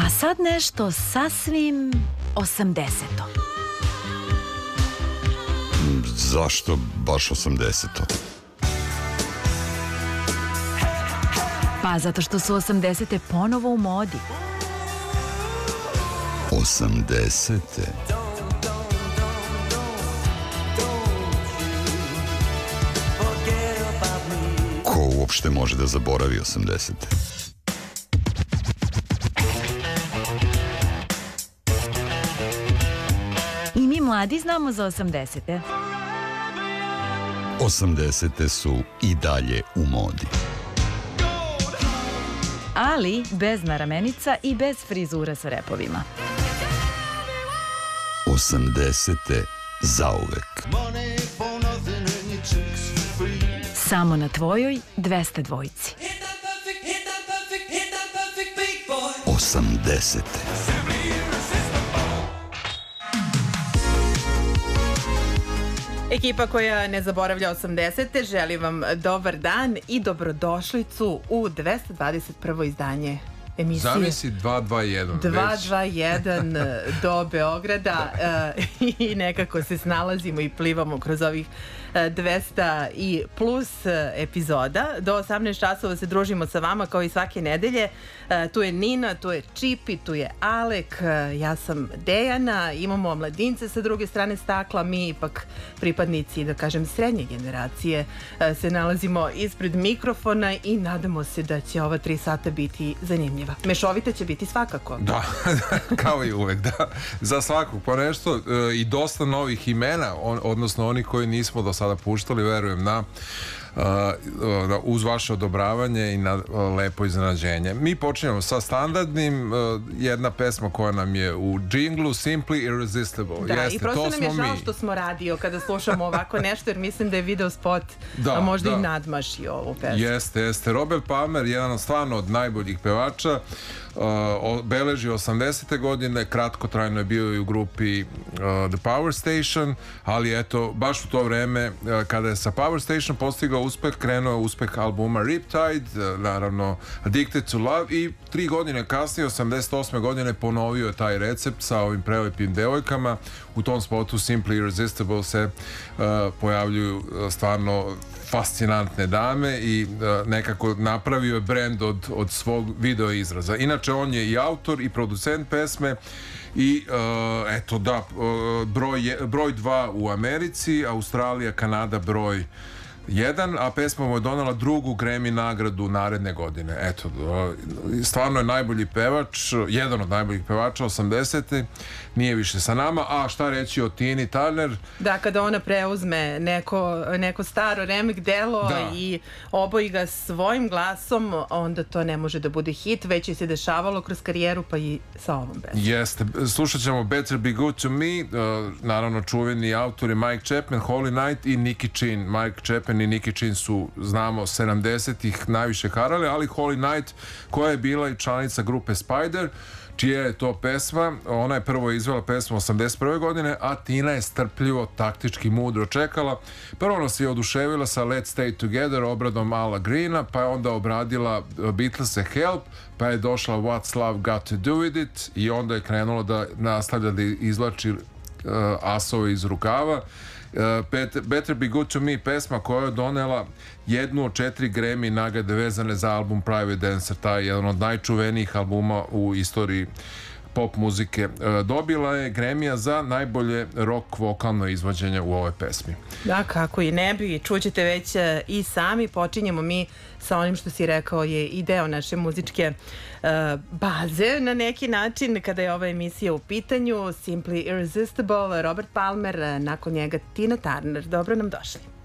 A sad nešto sasvim 80-to. Zašto baš 80-to? Pa zato što su 80-te ponovo u modi. 80-te? Ko uopšte može da zaboravi 80-te? I mi mladi znamo za 80-te. 80-te su i dalje u modi. Ali bez naramenica i bez frizura sa repovima. 80-te zauvek. Samo na tvojoj 200 dvojici. 80-te. Ekipa koja ne zaboravlja 80-te želi vam dobar dan i dobrodošlicu u 221. izdanje emisije. Zavisi 221. 221 do Beograda i nekako se snalazimo i plivamo kroz ovih 200 i plus epizoda. Do 18 časova se družimo sa vama kao i svake nedelje. Tu je Nina, tu je Čipi, tu je Alek, ja sam Dejana, imamo mladince sa druge strane stakla, mi ipak pripadnici, da kažem, srednje generacije se nalazimo ispred mikrofona i nadamo se da će ova 3 sata biti zanimljiva. Mešovita će biti svakako. Da, kao i uvek, da. Za svakog po nešto i dosta novih imena, odnosno oni koji nismo do sada puštali, verujem uz vaše odobravanje i na lepo iznenađenje. Mi počinjemo sa standardnim, jedna pesma koja nam je u džinglu, Simply Irresistible. Da, jeste, i prosto nam je žao što smo radio kada slušamo ovako nešto, jer mislim da je video spot možda i nadmašio ovu pesmu. Jeste. Robert Palmer, jedan stvarno od najboljih pevača, beleži 80. godine, kratkotrajno je bio i u grupi The Power Station, ali eto, baš u to vreme kada je sa Power Station postigao uspeh, krenuo je uspeh albuma Riptide, naravno Addicted to Love, i 3 godine kasnije, 88. godine, ponovio je taj recept sa ovim prelepim devojkama. U tom spotu Simply Irresistible se pojavljuju stvarno fascinantne dame i nekako napravio je brend od svog video izraza. Inače, on je i autor i producent pesme i eto da, broj 2 u Americi, Australija, Kanada broj 1, a pesma mu je donala drugu Grammy nagradu naredne godine. Eto, stvarno je najbolji pevač, jedan od najboljih pevača 80. Nije više sa nama. A šta reći o Tini Turner? Da, kada ona preuzme neko staro remek delo i oboji ga svojim glasom, onda to ne može da bude hit, već je se dešavalo kroz karijeru, pa i sa ovom pesmom. Jeste. Slušat ćemo Better Be Good To Me, naravno čuveni autori Mike Chapman, Holy Night i Nicky Chin. Mike Chapman i Nicky Chin su, znamo, 70-ih najviše harale, ali Holy Night, koja je bila i članica grupe Spider, čija je to pesma, ona je prvo izvela pesmu 81. godine, a Tina je strpljivo, taktički, mudro čekala. Prvo nas je oduševila sa Let's Stay Together, obradom Ala Greena, pa je onda obradila Beatlese Help, pa je došla What's Love Got To Do With It i onda je krenula da nastavlja da izvlači asove iz rukava. Better Be Good To Me, pesma koja je donela jednu od 4 Grammy nagrade vezane za album Private Dancer, taj jedan od najčuvenijih albuma u istoriji pop muzike. Dobila je Grammya za najbolje rock vokalno izvođenje u ovoj pesmi. Da, kako i ne bi, čućete već i sami. Počinjemo mi sa onim što si rekao je i deo naše muzičke baze na neki način kada je ova emisija u pitanju. Simply Irresistible, Robert Palmer, nakon njega Tina Turner. Dobro nam došli.